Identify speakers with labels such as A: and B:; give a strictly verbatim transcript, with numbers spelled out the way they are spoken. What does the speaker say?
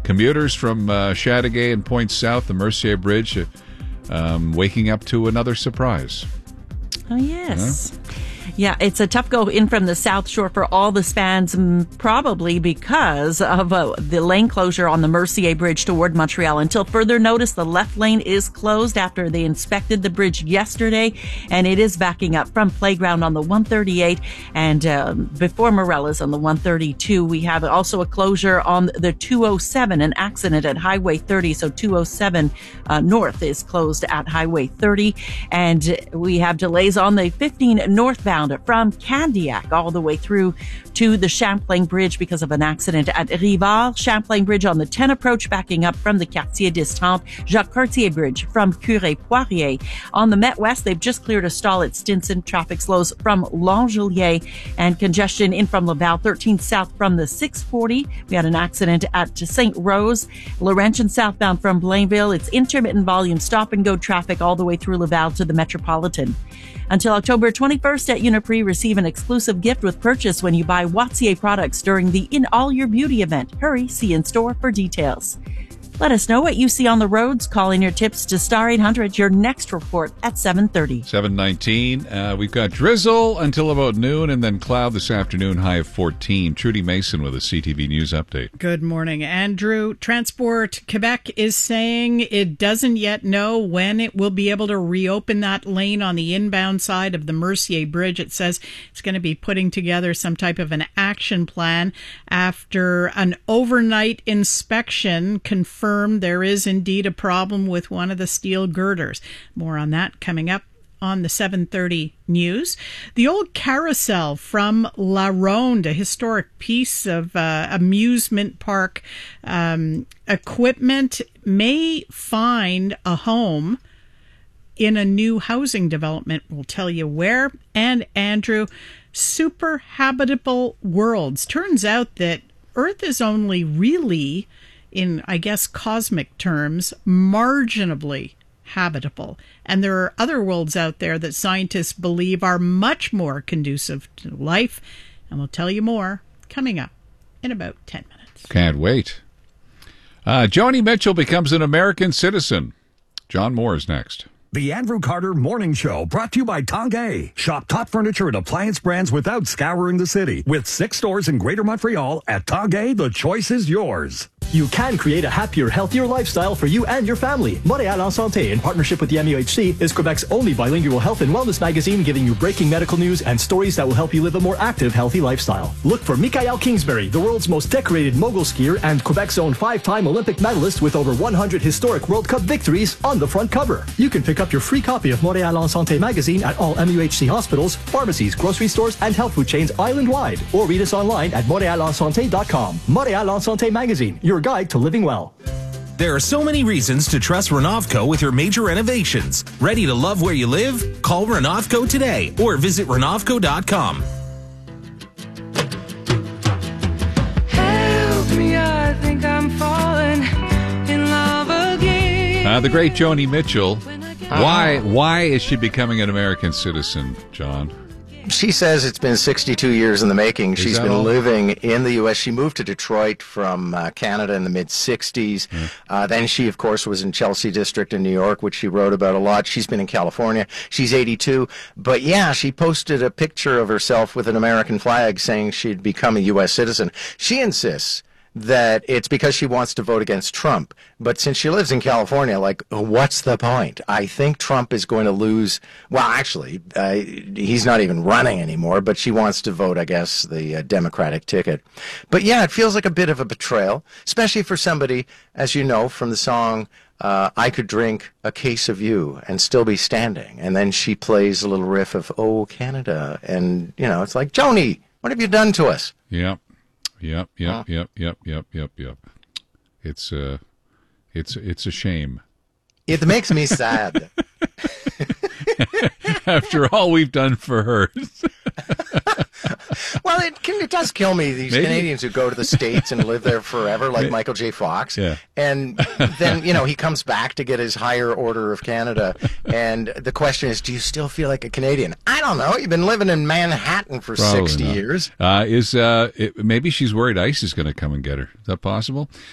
A: Commuters from uh, Chateauguay and points south, the Mercier Bridge, uh, um, waking up to another surprise.
B: Oh, yes. Yeah. Yeah, it's a tough go in from the South Shore for all the spans, probably because of uh, the lane closure on the Mercier Bridge toward Montreal. Until further notice, the left lane is closed after they inspected the bridge yesterday, and it is backing up from Playground on the one thirty-eight and um, before Morella's on the one thirty-two. We have also a closure on the two oh seven, an accident at Highway thirty, so two oh seven uh, North is closed at Highway thirty, and we have delays on the fifteen northbound from Candiac all the way through to the Champlain Bridge because of an accident at Rivard. Champlain Bridge on the ten approach backing up from the Quartier d'Estampes. Jacques Cartier Bridge from Curé-Poirier. On the Met West, they've just cleared a stall at Stinson. Traffic slows from L'Angelier and congestion in from Laval. thirteen south from the six forty. We had an accident at Saint Rose. Laurentian southbound from Blainville. It's intermittent volume stop and go traffic all the way through Laval to the Metropolitan. Until October twenty-first at Uniprix, receive an exclusive gift with purchase when you buy Wattier products during the In All Your Beauty event. Hurry, see in store for details. Let us know what you see on the roads. Call in your tips to Star eight hundred, your next report at seven thirty.
A: seven nineteen. Uh, we've got drizzle until about noon and then cloud this afternoon, high of fourteen. Trudy Mason with a C T V News update.
C: Good morning, Andrew. Transport Quebec is saying it doesn't yet know when it will be able to reopen that lane on the inbound side of the Mercier Bridge. It says it's going to be putting together some type of an action plan after an overnight inspection confirmed there is indeed a problem with one of the steel girders. More on that coming up on the seven thirty news. The old carousel from La Ronde, a historic piece of uh, amusement park um, equipment, may find a home in a new housing development. We'll tell you where. And Andrew, super habitable worlds. Turns out that Earth is only really, in, I guess, cosmic terms, marginally habitable. And there are other worlds out there that scientists believe are much more conducive to life. And we'll tell you more coming up in about ten minutes.
A: Can't wait. Uh, Joni Mitchell becomes an American citizen. John Moore is next.
D: The Andrew Carter Morning Show, brought to you by Tanguay. Shop top furniture and appliance brands without scouring the city. With six stores in Greater Montreal, at Tanguay, the choice is yours.
E: You can create a happier, healthier lifestyle for you and your family. Montréal en Santé, in partnership with the M U H C, is Quebec's only bilingual health and wellness magazine, giving you breaking medical news and stories that will help you live a more active, healthy lifestyle. Look for Michael Kingsbury, the world's most decorated mogul skier and Quebec's own five-time Olympic medalist with over one hundred historic World Cup victories, on the front cover. You can pick up your free copy of Montréal en Santé magazine at all M U H C hospitals, pharmacies, grocery stores, and health food chains island-wide, or read us online at montreal en santé dot com. Montréal en Santé magazine, your guide to living well.
F: There are so many reasons to trust Renovco with your major renovations. Ready to love where you live? Call Renovco today or visit renovco dot com.
G: Help me, I think I'm falling in love again.
A: Uh, the great Joni Mitchell. Why, why is she becoming an American citizen, John?
H: She says it's been sixty-two years in the making.
A: Is
H: She's been
A: all?
H: living in the U S. She moved to Detroit from uh, Canada in the mid-sixties.
A: Yeah.
H: Uh, then she, of course, was in Chelsea District in New York, which she wrote about a lot. She's been in California. She's eighty-two. But, yeah, she posted a picture of herself with an American flag saying she'd become a U S citizen. She insists that it's because she wants to vote against Trump. But since she lives in California, like, what's the point? I think Trump is going to lose. Well, actually, uh, he's not even running anymore, but she wants to vote, I guess, the uh, Democratic ticket. But yeah, it feels like a bit of a betrayal, especially for somebody, as you know, from the song, uh, I Could Drink a Case of You and Still Be Standing. And then she plays a little riff of, Oh, Canada. And, you know, it's like, Joni, what have you done to us?
A: Yep. Yep, yep,
H: Huh?
A: yep, yep, yep, yep, yep. It's uh it's it's a shame.
H: It makes me sad.
A: After all we've done for her.
H: Well, it can, it does kill me, these
A: Maybe.
H: Canadians who go to the States and live there forever, like
A: Maybe.
H: Michael J. Fox.
A: Yeah.
H: And then, you know, he comes back to get his higher order of Canada. And the question is, do you still feel like a Canadian? I don't know. You've been living in Manhattan for
A: Probably
H: sixty
A: not.
H: years.
A: Uh, is uh, it, maybe she's worried ICE is going to come and get her. Is that possible?